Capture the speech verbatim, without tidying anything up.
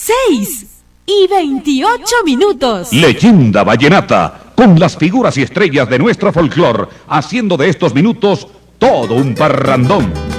seis y veintiocho minutos. Leyenda Vallenata, con las figuras y estrellas de nuestro folclor, haciendo de estos minutos todo un parrandón.